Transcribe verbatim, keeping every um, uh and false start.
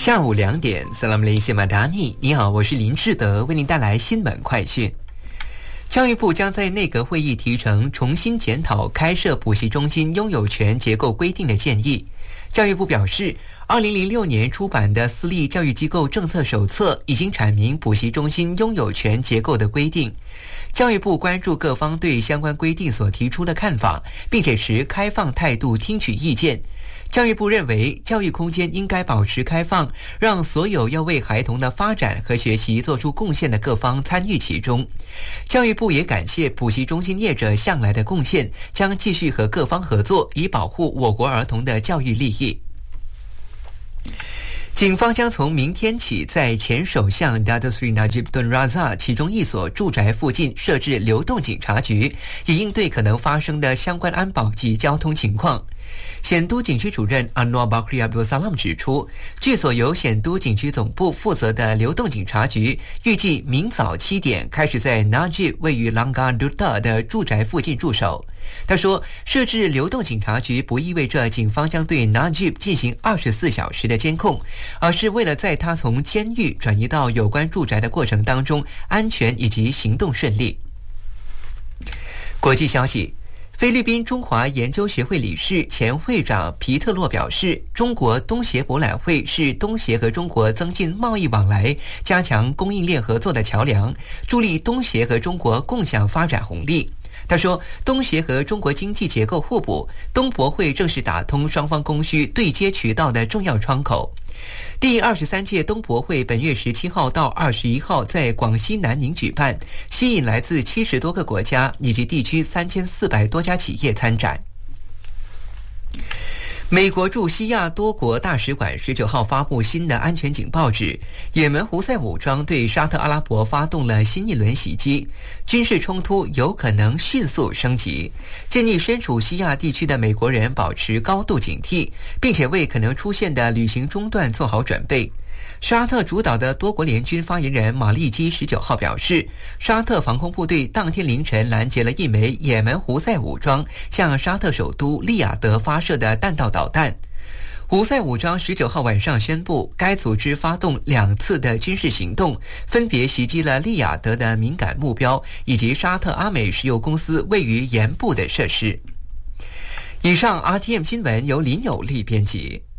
下午两点 Salam Malaysia Madani， 你好，我是林志德，为您带来新闻快讯。教育部将在内阁会议提呈重新检讨开设补习中心拥有权结构规定的建议。教育部表示，二零零六年出版的私立教育机构政策手册已经阐明补习中心拥有权结构的规定。教育部关注各方对相关规定所提出的看法，并且持开放态度听取意见。教育部认为，教育空间应该保持开放，让所有要为孩童的发展和学习做出贡献的各方参与其中。教育部也感谢补习中心业者向来的贡献，将继续和各方合作，以保护我国儿童的教育利益。警方将从明天起在前首相 Datuk Seri Najib Tun Razak 其中一所住宅附近设置流动警察局，以应对可能发生的相关安保及交通情况。显都警区主任 Anwar Bakri Abdul Salam 指出，据所由显都警区总部负责的流动警察局，预计明早七点开始在 Najib 位于 Langgar Duta 的住宅附近驻守。他说，设置流动警察局不意味着警方将对 Najib 进行二十四小时的监控，而是为了在他从监狱转移到有关住宅的过程当中安全以及行动顺利。国际消息，菲律宾中华研究学会理事、前会长皮特洛表示，中国东协博览会是东协和中国增进贸易往来、加强供应链合作的桥梁，助力东协和中国共享发展红利。他说，东协和中国经济结构互补，东博会正是打通双方供需对接渠道的重要窗口。第二十三届东博会本月十七号到二十一号在广西南宁举办，吸引来自七十多个国家以及地区三千四百多家企业参展。美国驻西亚多国大使馆十九号发布新的安全警报，指也门胡塞武装对沙特阿拉伯发动了新一轮袭击，军事冲突有可能迅速升级，建议身处西亚地区的美国人保持高度警惕，并且为可能出现的旅行中断做好准备。沙特主导的多国联军发言人马利基十九号表示，沙特防空部队当天凌晨拦截了一枚也门胡塞武装向沙特首都利雅得发射的弹道导弹。胡塞武装十九号晚上宣布，该组织发动两次的军事行动，分别袭击了利雅得的敏感目标以及沙特阿美石油公司位于盐部的设施。以上 R T M 新闻由林有利编辑。